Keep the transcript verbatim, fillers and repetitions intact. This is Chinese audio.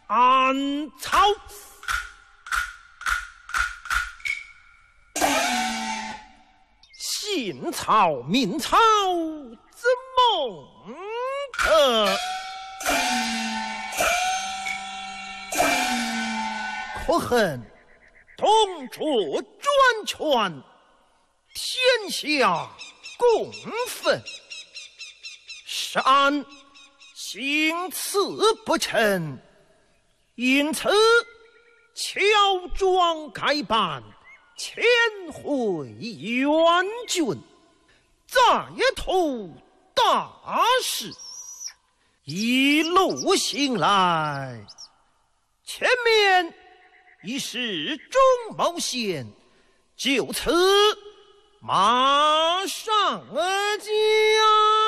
安草。信草明草之孟德，可恨同出专权，天下共愤。善行此不成，因此乔装改扮，迁回援军，再图大事。一路行来，前面已是中牟县，就此马上而交。